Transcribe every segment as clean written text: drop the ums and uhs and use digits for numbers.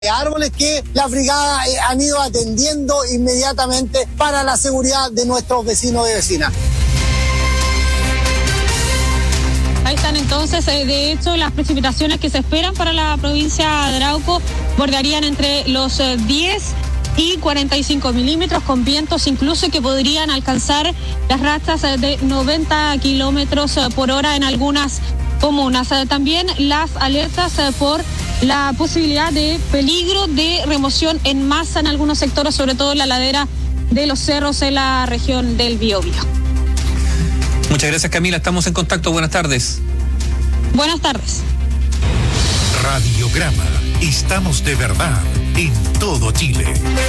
de árboles que las brigadas han ido atendiendo inmediatamente para la seguridad de nuestros vecinos y vecinas. Ahí están entonces, de hecho, las precipitaciones que se esperan para la provincia de Arauco bordearían entre los 10 y 45 milímetros, con vientos incluso que podrían alcanzar las rachas de 90 kilómetros por hora en algunas comunas. También las alertas por la posibilidad de peligro de remoción en masa en algunos sectores, sobre todo en la ladera de los cerros en la región del Biobío. Muchas gracias, Camila. Estamos en contacto. Buenas tardes. Buenas tardes. Radiograma. Estamos de verdad en todo Chile.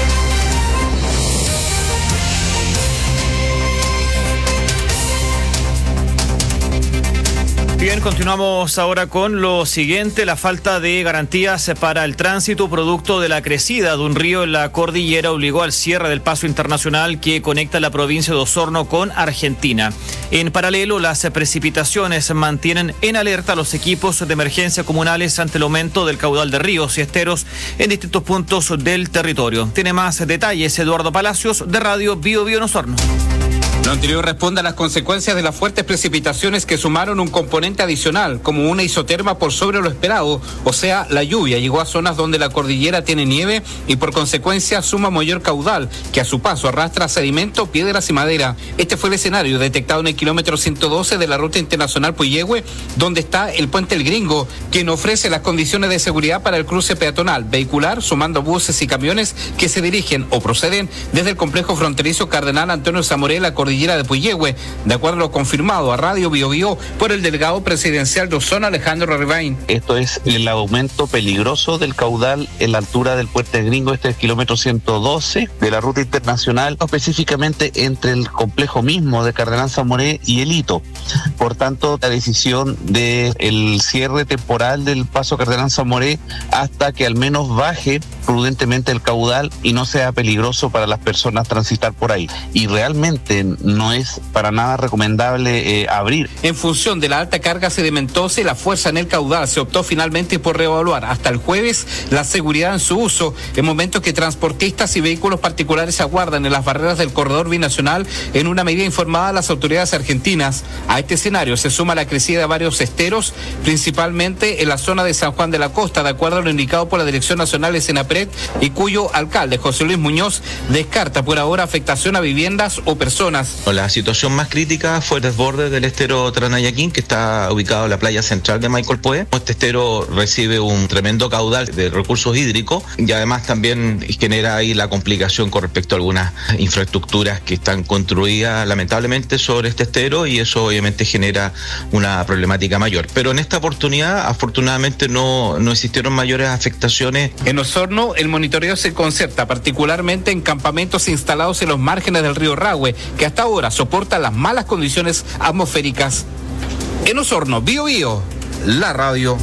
Bien, continuamos ahora con lo siguiente: la falta de garantías para el tránsito producto de la crecida de un río en la cordillera obligó al cierre del paso internacional que conecta la provincia de Osorno con Argentina. En paralelo, las precipitaciones mantienen en alerta a los equipos de emergencia comunales ante el aumento del caudal de ríos y esteros en distintos puntos del territorio. Tiene más detalles Eduardo Palacios, de Radio Biobío en Osorno. Lo anterior responde a las consecuencias de las fuertes precipitaciones que sumaron un componente adicional, como una isoterma por sobre lo esperado, o sea, la lluvia llegó a zonas donde la cordillera tiene nieve y por consecuencia suma mayor caudal, que a su paso arrastra sedimento, piedras y madera. Este fue el escenario detectado en el kilómetro 112 de la ruta internacional Puyehue, donde está el puente El Gringo, quien ofrece las condiciones de seguridad para el cruce peatonal, vehicular, sumando buses y camiones que se dirigen o proceden desde el complejo fronterizo Cardenal Antonio Zamoré, la cordillera de Puyehue, de acuerdo a lo confirmado a Radio Biobío por el delegado presidencial de Osorno, Alejandro Rivain. Esto es el aumento peligroso del caudal en la altura del puente Gringo, este es el kilómetro 112 de la ruta internacional, específicamente entre el complejo mismo de Cardenal Zamoré y el Hito. Por tanto, la decisión del cierre temporal del paso Cardenal Zamoré hasta que al menos baje prudentemente el caudal y no sea peligroso para las personas transitar por ahí. Y realmente no es para nada recomendable abrir. En función de la alta carga sedimentosa y la fuerza en el caudal, se optó finalmente por reevaluar hasta el jueves la seguridad en su uso, en momentos que transportistas y vehículos particulares aguardan en las barreras del corredor binacional, en una medida informada a las autoridades argentinas. A este escenario se suma la crecida de varios esteros, principalmente en la zona de San Juan de la Costa, de acuerdo a lo indicado por la Dirección Nacional de Senapred, y cuyo alcalde, José Luis Muñoz, descarta por ahora afectación a viviendas o personas. La situación más crítica fue el desborde del estero Tranayaquín, que está ubicado en la playa central de Maiquel Pué. Este estero recibe un tremendo caudal de recursos hídricos y además también genera ahí la complicación con respecto a algunas infraestructuras que están construidas lamentablemente sobre este estero, y eso obviamente genera una problemática mayor. Pero en esta oportunidad, afortunadamente, no existieron mayores afectaciones. En Osorno, el monitoreo se concerta particularmente en campamentos instalados en los márgenes del río Rahue, que hasta ahora soporta las malas condiciones atmosféricas. En Osorno, Biobío, la radio.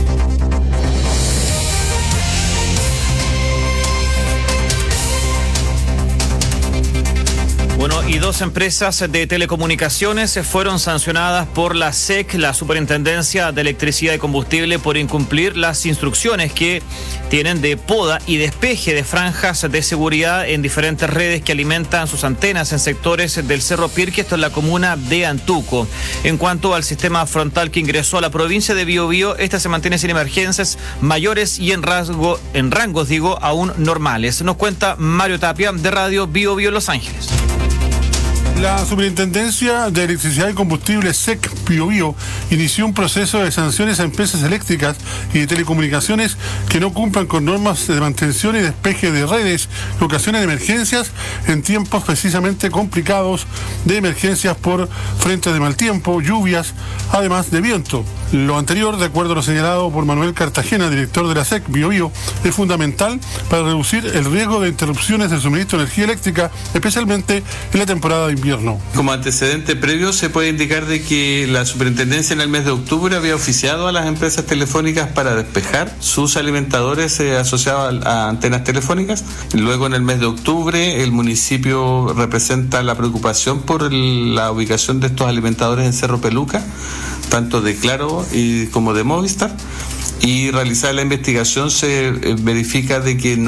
Bueno, y dos empresas de telecomunicaciones fueron sancionadas por la SEC, la Superintendencia de Electricidad y Combustible, por incumplir las instrucciones que tienen de poda y despeje de franjas de seguridad en diferentes redes que alimentan sus antenas en sectores del Cerro Pirque, esto en la comuna de Antuco. En cuanto al sistema frontal que ingresó a la provincia de Biobío, esta se mantiene sin emergencias mayores y en rangos aún normales. Nos cuenta Mario Tapia, de Radio Biobío Los Ángeles. La Superintendencia de Electricidad y Combustible, SEC Biobío, inició un proceso de sanciones a empresas eléctricas y de telecomunicaciones que no cumplan con normas de mantención y despeje de redes que ocasionen emergencias en tiempos precisamente complicados de emergencias por frentes de mal tiempo, lluvias, además de viento. Lo anterior, de acuerdo a lo señalado por Manuel Cartagena, director de la SEC Biobío, es fundamental para reducir el riesgo de interrupciones del suministro de energía eléctrica, especialmente en la temporada de invierno. Como antecedente previo, se puede indicar de que la superintendencia en el mes de octubre había oficiado a las empresas telefónicas para despejar sus alimentadores asociados a antenas telefónicas. Luego, en el mes de octubre, el municipio representa la preocupación por la ubicación de estos alimentadores en Cerro Peluca, tanto de Claro como de Movistar. y realizada la investigación se verifica de que